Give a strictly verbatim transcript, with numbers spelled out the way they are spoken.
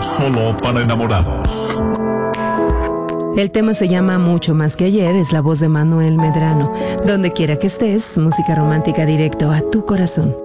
solo para enamorados. El tema se llama Mucho más que ayer, es la voz de Manuel Medrano. Donde quiera que estés, música romántica directo a tu corazón.